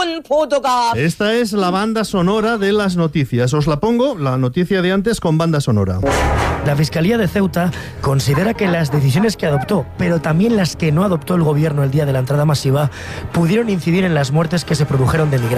Esta es la banda sonora de las noticias. Os la pongo, la noticia de antes con banda sonora. La Fiscalía de Ceuta considera que las decisiones que adoptó, pero también las que no adoptó el gobierno el día de la entrada masiva, pudieron incidir en las muertes que se produjeron de migrantes.